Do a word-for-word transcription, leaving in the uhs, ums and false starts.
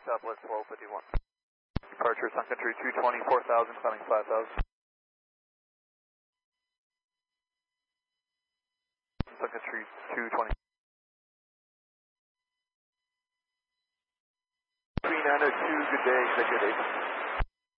Southwest twelve fifty-one. Departure Sun Country two twenty, four thousand, climbing five thousand. Sun Country two twenty. three nine oh two, good day, executive eight.